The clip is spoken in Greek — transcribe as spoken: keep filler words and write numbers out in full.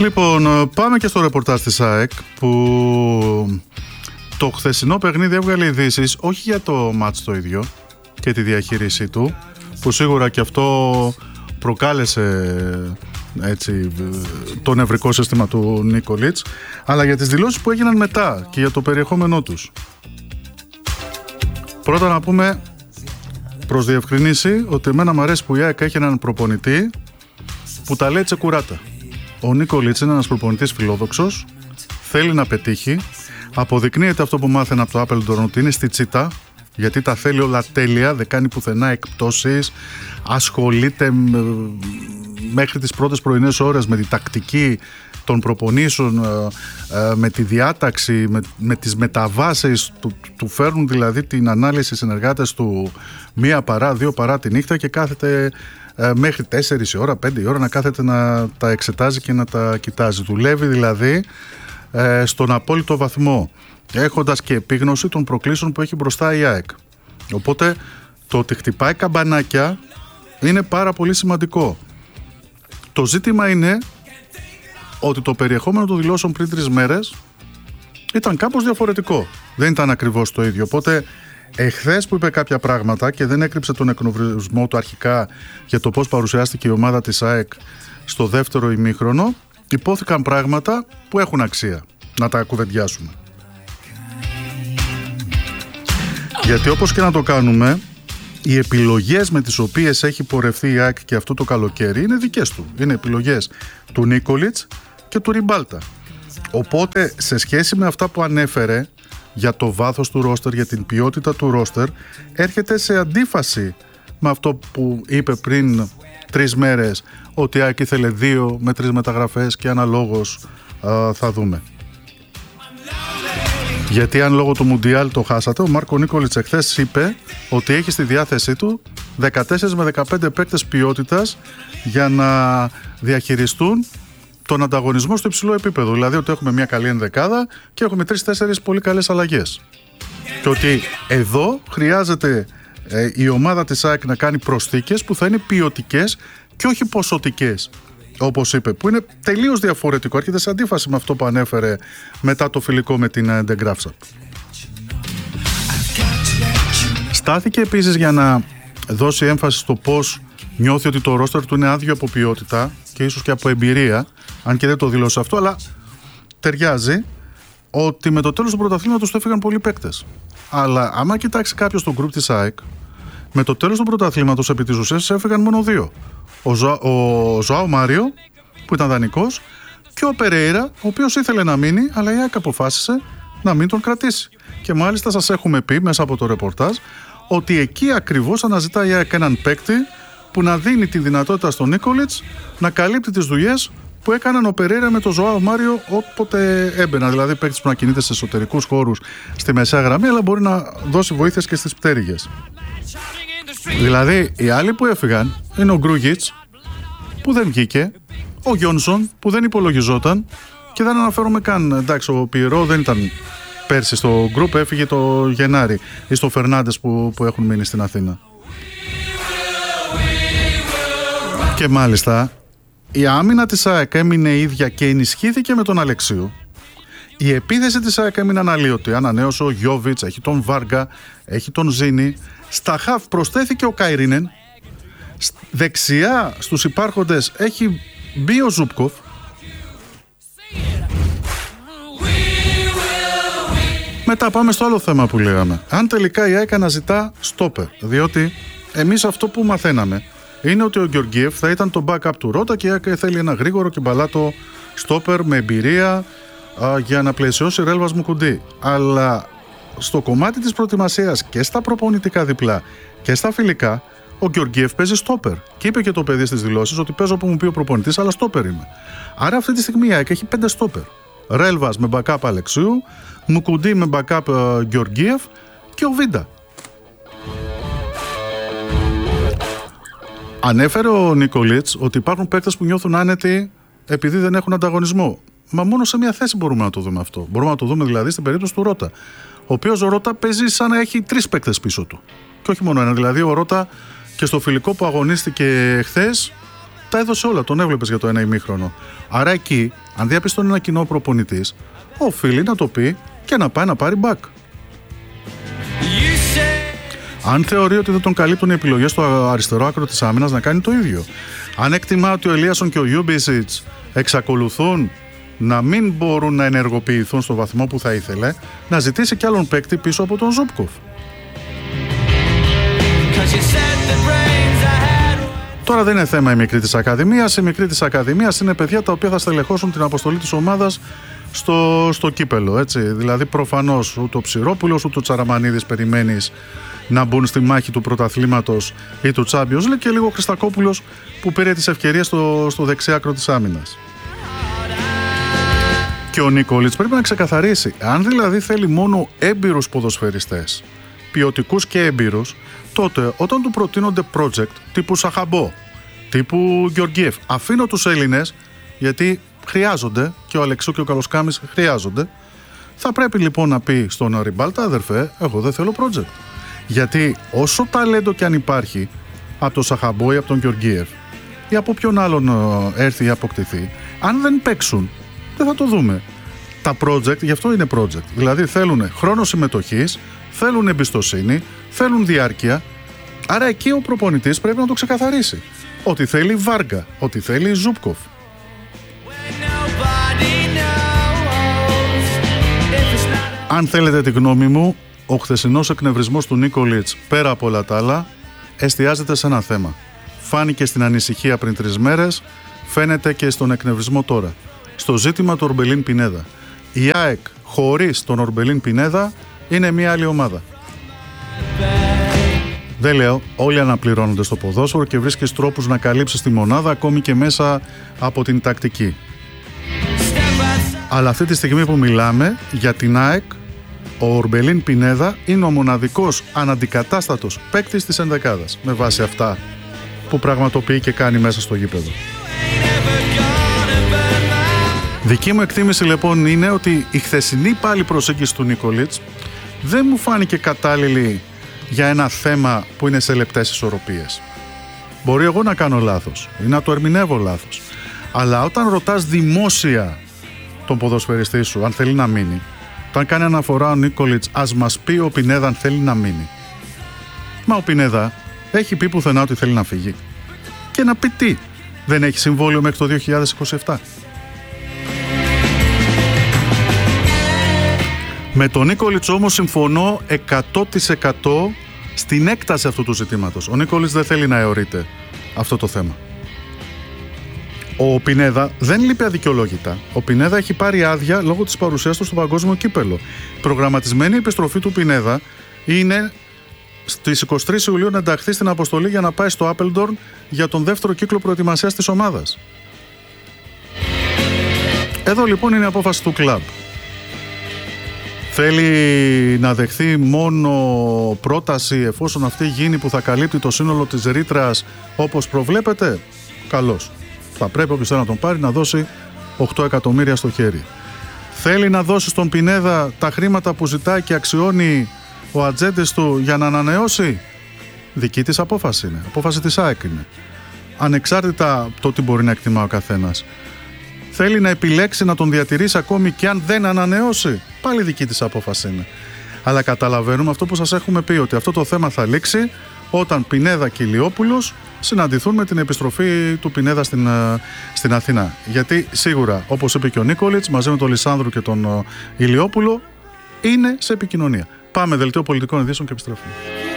Λοιπόν, πάμε και στο ρεπορτάζ της ΑΕΚ που το χθεσινό παιχνίδι έβγαλε ειδήσεις όχι για το μάτς το ίδιο και τη διαχείρισή του, που σίγουρα και αυτό προκάλεσε έτσι το νευρικό σύστημα του Νίκολιτς, αλλά για τις δηλώσεις που έγιναν μετά και για το περιεχόμενό τους. Πρώτα να πούμε προς διευκρινίση ότι εμένα μου αρέσει που η ΑΕΚ έχει έναν προπονητή που τα λέει τσεκουράτα. Ο Νίκολιτς είναι ένας προπονητής φιλόδοξος, θέλει να πετύχει, αποδεικνύεται αυτό που μάθαινε από το Άπελντορν ότι είναι στη τσίτα, γιατί τα θέλει όλα τέλεια, δεν κάνει πουθενά εκπτώσεις, ασχολείται μέχρι τις πρώτες πρωινές ώρες με τη τακτική των προπονήσεων, με τη διάταξη, με, με τις μεταβάσεις του, του φέρνουν δηλαδή την ανάλυση συνεργάτες του μία παρά, δύο παρά τη νύχτα και κάθεται μέχρι τέσσερις η ώρα, πέντε η ώρα να κάθεται να τα εξετάζει και να τα κοιτάζει. Δουλεύει δηλαδή στον απόλυτο βαθμό, έχοντας και επίγνωση των προκλήσεων που έχει μπροστά η ΑΕΚ. Οπότε το ότι χτυπάει καμπανάκια είναι πάρα πολύ σημαντικό. Το ζήτημα είναι ότι το περιεχόμενο των δηλώσεων πριν τρεις μέρες ήταν κάπως διαφορετικό. Δεν ήταν ακριβώς το ίδιο. Οπότε εχθές που είπε κάποια πράγματα και δεν έκρυψε τον εκνευρισμό του αρχικά για το πώς παρουσιάστηκε η ομάδα της ΑΕΚ στο δεύτερο ημίχρονο, υπόθηκαν πράγματα που έχουν αξία να τα κουβεντιάσουμε. Γιατί όπως και να το κάνουμε, οι επιλογές με τις οποίες έχει πορευτεί η ΑΕΚ και αυτό το καλοκαίρι είναι δικές του. Είναι επιλογές του Νίκολιτς και του Ριμπάλτα. Οπότε σε σχέση με αυτά που ανέφερε για το βάθος του ρόστερ, για την ποιότητα του ρόστερ, έρχεται σε αντίφαση με αυτό που είπε πριν τρεις μέρες, ότι η ΑΕΚ ήθελε δύο με τρεις μεταγραφές και αναλόγως α, θα δούμε. Γιατί αν λόγω του Μουντιάλ το χάσατε, ο Μάρκο Νίκολιτς εχθές είπε ότι έχει στη διάθεσή του δεκατέσσερα με δεκαπέντε παίκτες ποιότητας για να διαχειριστούν τον ανταγωνισμό στο υψηλό επίπεδο. Δηλαδή ότι έχουμε μια καλή ενδεκάδα και έχουμε τρεις-τέσσερις πολύ καλές αλλαγές. Και ότι εδώ χρειάζεται ε, η ομάδα της ΑΕΚ να κάνει προσθήκες που θα είναι ποιοτικές και όχι ποσοτικές, όπως είπε, που είναι τελείως διαφορετικό. Έρχεται σε αντίφαση με αυτό που ανέφερε μετά το φιλικό με την De Graafschap. Στάθηκε επίσης για να δώσει έμφαση στο πώς νιώθει ότι το ρόστερ του είναι άδειο από ποιότητα και ίσως και από εμπειρία, αν και δεν το δήλωσε αυτό, αλλά ταιριάζει, ότι με το τέλος του πρωταθλήματος του έφυγαν πολλοί παίκτες. Αλλά άμα κοιτάξει κάποιος το γκρουπ της ΑΕΚ, με το τέλος του πρωταθλήματος επί της ουσίας έφυγαν μόνο δύο. Ο, Ζω, ο Ζωάο Μάριο, που ήταν δανεικός, και ο Περέιρα, ο οποίος ήθελε να μείνει, αλλά η ΑΕΚ αποφάσισε να μην τον κρατήσει. Και μάλιστα σας έχουμε πει μέσα από το ρεπορτάζ ότι εκεί ακριβώς αναζητάει η ΑΕΚ έναν παίκτη που να δίνει τη δυνατότητα στον Νίκολιτς να καλύπτει τις δουλειές που έκαναν ο Περέιρα με τον Ζωάο Μάριο όποτε έμπαινα. Δηλαδή παίκτης που να κινείται σε εσωτερικούς χώρους στη μεσαία γραμμή, αλλά μπορεί να δώσει βοήθειες και στις πτέρυγες. Δηλαδή οι άλλοι που έφυγαν είναι ο Γκρούγιτς που δεν βγήκε, ο Γιόνσον που δεν υπολογιζόταν και δεν αναφέρομαι καν. Εντάξει, ο Πιερό δεν ήταν πέρσι στο γκρουπ, έφυγε το Γενάρη, ή στο Φερνάντες που, που έχουν μείνει στην Αθήνα. Και μάλιστα η άμυνα της ΑΕΚ έμεινε ίδια και ενισχύθηκε με τον Αλεξίου. Η επίθεση της ΑΕΚ έμεινε αναλύωτη. Ανανέωσε ο Γιόβιτς, έχει τον Βάργα, έχει τον Ζίνη. Στα χαφ προσθέθηκε ο Καϊρίνεν. Δεξιά στους υπάρχοντες έχει μπει ο Ζούπκοφ. Μετά πάμε στο άλλο θέμα που λέγαμε. Αν τελικά η ΑΕΚ αναζητά στόπερ, διότι εμείς αυτό που μαθαίναμε είναι ότι ο Γεωργίεφ θα ήταν το backup του Ρώτα και η ΑΕΚ θέλει ένα γρήγορο και μπαλάτο στόπερ με εμπειρία α, για να πλαισιώσει Ρέλβας Μουκουντή. Αλλά στο κομμάτι της προετοιμασίας και στα προπονητικά διπλά και στα φιλικά, ο Γεωργίεφ παίζει στόπερ. Και είπε και το παιδί στις δηλώσεις ότι παίζω όπου μου πει ο προπονητής, αλλά στόπερ είμαι. Άρα αυτή τη στιγμή η ΑΕΚ έχει πέντε στόπερ. Ρέλβας με backup Αλεξίου, Μουκουντή με backup uh, Γεωργίεφ και ο Βίντα. Ανέφερε ο Νίκολιτς ότι υπάρχουν παίκτες που νιώθουν άνετοι επειδή δεν έχουν ανταγωνισμό. Μα μόνο σε μια θέση μπορούμε να το δούμε αυτό. Μπορούμε να το δούμε δηλαδή στην περίπτωση του Ρώτα, ο οποίος ο Ρώτα παίζει σαν να έχει τρεις παίκτες πίσω του. Και όχι μόνο ένα. Δηλαδή ο Ρώτα και στο φιλικό που αγωνίστηκε χθες τα έδωσε όλα, τον έβλεπες για το ένα ημίχρονο. Άρα εκεί, αν διαπιστώνει ένα κοινό προπονητής, οφείλει να το πει και να πάει να πάρει back. Αν θεωρεί ότι δεν τον καλύπτουν οι επιλογές στο αριστερό άκρο της άμυνας, να κάνει το ίδιο. Αν εκτιμά ότι ο Ελίασον και ο Γιούμπισιτς εξακολουθούν να μην μπορούν να ενεργοποιηθούν στο βαθμό που θα ήθελε, να ζητήσει κι άλλον παίκτη πίσω από τον Ζούπκοφ. Τώρα δεν είναι θέμα η μικρή της Ακαδημίας. Η μικρή της Ακαδημίας είναι παιδιά τα οποία θα στελεχώσουν την αποστολή της ομάδας στο, στο κύπελο. Έτσι. Δηλαδή προφανώς ούτε ο Ψηρόπουλος ούτε ο Τσαραμανίδης περιμένεις να μπουν στη μάχη του πρωταθλήματος ή του Champions League, και λίγο ο Χριστακόπουλος που πήρε τις ευκαιρίες στο, στο δεξιάκρο της άμυνας. Και ο Νίκολιτς πρέπει να ξεκαθαρίσει. Αν δηλαδή θέλει μόνο έμπειρους ποδοσφαιριστές, ποιοτικούς και έμπειρους, τότε όταν του προτείνονται project τύπου Σαχαμπό, τύπου Γεωργίεφ, αφήνω τους Έλληνες γιατί χρειάζονται, και ο Αλεξού και ο Καλοσκάμης χρειάζονται, θα πρέπει λοιπόν να πει στον Ριμπάλτα, αδερφέ, εγώ δεν θέλω project. Γιατί όσο ταλέντο και αν υπάρχει από τον Σαχαμπό ή από τον Γεωργίεφ ή από ποιον άλλον έρθει ή αποκτηθεί, αν δεν παίξουν, δεν θα το δούμε. Τα project, γι' αυτό είναι project. Δηλαδή θέλουν χρόνο συμμετοχής, θέλουν εμπιστοσύνη, θέλουν διάρκεια. Άρα εκεί ο προπονητής πρέπει να το ξεκαθαρίσει. Ότι θέλει Βάργα, ότι θέλει Ζούπκοφ. Αν θέλετε τη γνώμη μου, ο χθεσινός εκνευρισμός του Νίκολιτς, πέρα από όλα τα άλλα, εστιάζεται σε ένα θέμα. Φάνηκε στην ανησυχία πριν τρεις μέρες, φαίνεται και στον εκνευρισμό τώρα. Στο ζήτημα του Ορμπελίν Πινέδα. Η ΑΕΚ χωρίς τον Ορμπελίν Πινέδα είναι μια άλλη ομάδα. Δεν λέω, όλοι αναπληρώνονται στο ποδόσφαιρο και βρίσκεις τρόπους να καλύψεις τη μονάδα ακόμη και μέσα από την τακτική. Αλλά αυτή τη στιγμή που μιλάμε για την ΑΕΚ, ο Ορμπελίν Πινέδα είναι ο μοναδικός αναντικατάστατος παίκτης της ενδεκάδας, με βάση αυτά που πραγματοποιεί και κάνει μέσα στο γήπεδο. Δική μου εκτίμηση λοιπόν είναι ότι η χθεσινή πάλι προσέγγιση του Νίκολιτς δεν μου φάνηκε κατάλληλη για ένα θέμα που είναι σε λεπτές ισορροπίες. Μπορεί εγώ να κάνω λάθος ή να το ερμηνεύω λάθος, αλλά όταν ρωτάς δημόσια τον ποδοσφαιριστή σου αν θέλει να μείνει, όταν κάνει αναφορά ο Νίκολιτς, ας μας πει ο Πινέδα αν θέλει να μείνει. Μα ο Πινέδα έχει πει πουθενά ότι θέλει να φύγει. Και να πει τι, δεν έχει συμβόλαιο μέχρι το δύο χιλιάδες είκοσι επτά. Με τον Νίκολιτς όμως συμφωνώ εκατό τοις εκατό στην έκταση αυτού του ζητήματος. Ο Νίκολιτς δεν θέλει να αιωρείται αυτό το θέμα. Ο Πινέδα δεν λείπει αδικαιολόγητα. Ο Πινέδα έχει πάρει άδεια λόγω της παρουσίας του στο παγκόσμιο κύπελο. Η προγραμματισμένη επιστροφή του Πινέδα είναι στις είκοσι τρεις Ιουλίου να ενταχθεί στην αποστολή για να πάει στο Άπελντορν για τον δεύτερο κύκλο προετοιμασίας της ομάδας. Εδώ λοιπόν είναι η απόφαση του κλαμπ. Θέλει να δεχθεί μόνο πρόταση εφόσον αυτή γίνει που θα καλύπτει το σύνολο της ρήτρας όπως προβλέπεται. Καλώς. Θα πρέπει όποιος θέλει να τον πάρει να δώσει οκτώ εκατομμύρια στο χέρι. Θέλει να δώσει στον Πινέδα τα χρήματα που ζητάει και αξιώνει ο ατζέντης του για να ανανεώσει. Δική της απόφαση είναι. Απόφαση της ΑΕΚ είναι. Ανεξάρτητα από το τι μπορεί να εκτιμά ο καθένας. Θέλει να επιλέξει να τον διατηρήσει ακόμη και αν δεν ανανεώσει. Πάλι δική της απόφαση είναι. Αλλά καταλαβαίνουμε αυτό που σας έχουμε πει, ότι αυτό το θέμα θα λήξει όταν Πινέδα και Ηλιόπουλος συναντηθούν με την επιστροφή του Πινέδα στην, στην Αθήνα. Γιατί σίγουρα, όπως είπε και ο Νίκολιτς, μαζί με τον Λισάνδρου και τον Ηλιόπουλο, είναι σε επικοινωνία. Πάμε δελτίο πολιτικών ειδήσεων και επιστρέφουμε.